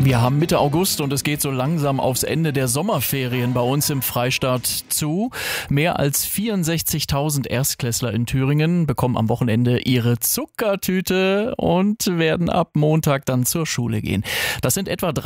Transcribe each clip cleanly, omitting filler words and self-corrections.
Wir haben Mitte August und es geht so langsam aufs Ende der Sommerferien bei uns im Freistaat zu. Mehr als 64.000 Erstklässler in Thüringen bekommen am Wochenende ihre Zuckertüte und werden ab Montag dann zur Schule gehen. Das sind etwa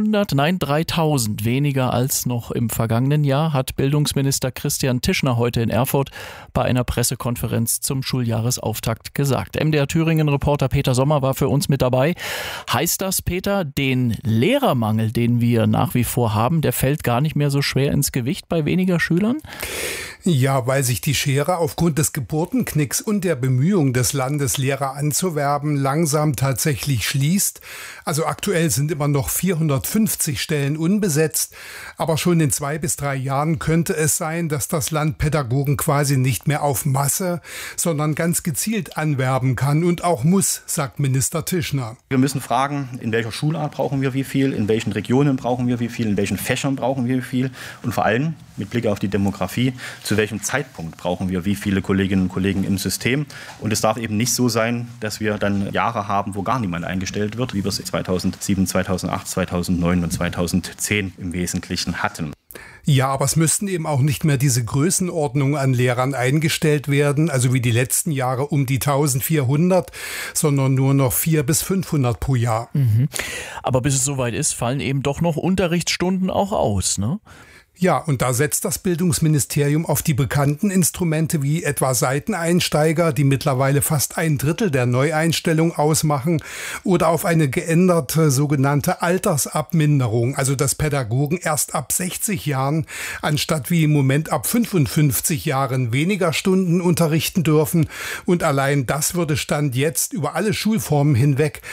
3.000 weniger als noch im vergangenen Jahr, hat Bildungsminister Christian Tischner heute in Erfurt bei einer Pressekonferenz zum Schuljahresauftakt gesagt. MDR Thüringen-Reporter Peter Sommer war für uns mit dabei. Heißt das, Peter, den Lehrermangel, den wir nach wie vor haben, der fällt gar nicht mehr so schwer ins Gewicht bei weniger Schülern? Ja, weil sich die Schere aufgrund des Geburtenknicks und der Bemühungen des Landes, Lehrer anzuwerben, langsam tatsächlich schließt. Also aktuell sind immer noch 450 Stellen unbesetzt, aber schon in 2 bis 3 Jahren könnte es sein, dass das Land Pädagogen quasi nicht mehr auf Masse, sondern ganz gezielt anwerben kann und auch muss, sagt Minister Tischner. Wir müssen fragen, in welcher Schulart brauchen wir wie viel, in welchen Regionen brauchen wir wie viel, in welchen Fächern brauchen wir wie viel und vor allem mit Blick auf die Demografie, zu welchem Zeitpunkt brauchen wir wie viele Kolleginnen und Kollegen im System. Und es darf eben nicht so sein, dass wir dann Jahre haben, wo gar niemand eingestellt wird, wie wir es 2007, 2008, 2009 und 2010 im Wesentlichen hatten. Ja, aber es müssten eben auch nicht mehr diese Größenordnung an Lehrern eingestellt werden, also wie die letzten Jahre um die 1400, sondern nur noch 400 bis 500 pro Jahr. Aber bis es soweit ist, fallen eben doch noch Unterrichtsstunden auch aus, ne? Ja, und da setzt das Bildungsministerium auf die bekannten Instrumente wie etwa Seiteneinsteiger, die mittlerweile fast 1/3 der Neueinstellung ausmachen, oder auf eine geänderte sogenannte Altersabminderung, also dass Pädagogen erst ab 60 Jahren anstatt wie im Moment ab 55 Jahren weniger Stunden unterrichten dürfen. Und allein das würde Stand jetzt über alle Schulformen hinweg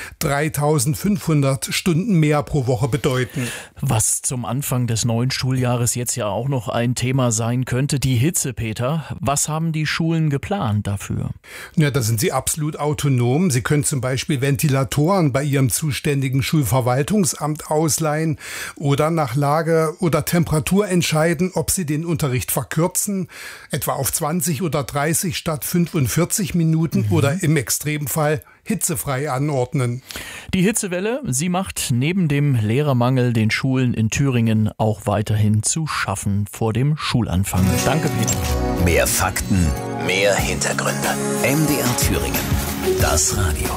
3.500 Stunden mehr pro Woche bedeuten. Was zum Anfang des neuen Schuljahres jetzt ja auch noch ein Thema sein könnte, die Hitze, Peter. Was haben die Schulen geplant dafür? Ja, da sind sie absolut autonom. Sie können zum Beispiel Ventilatoren bei ihrem zuständigen Schulverwaltungsamt ausleihen oder nach Lage oder Temperatur entscheiden, ob sie den Unterricht verkürzen, etwa auf 20 oder 30 statt 45 Minuten oder im Extremfall hitzefrei anordnen. Die Hitzewelle, sie macht neben dem Lehrermangel den Schulen in Thüringen auch weiterhin zu schaffen vor dem Schulanfang. Danke, Peter. Mehr Fakten, mehr Hintergründe. MDR Thüringen. Das Radio.